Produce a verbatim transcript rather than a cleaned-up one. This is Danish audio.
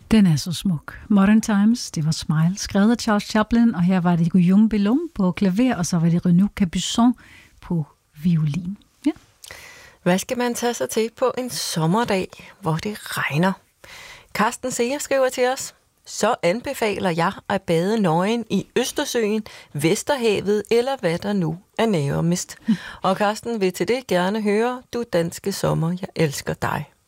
Den er så smuk. Modern Times, det var Smile, skrevet af Charles Chaplin, og her var det Guillaume Bellon på klaver, og så var det Renaud Capuçon på violin. Ja. Hvad skal man tage sig til på en sommerdag, hvor det regner? Carsten Seger skriver til os: Så anbefaler jeg at bade nøgen i Østersøen, Vesterhavet eller hvad der nu er nærmest. Og Carsten vil til det gerne høre: Du danske sommer, jeg elsker dig.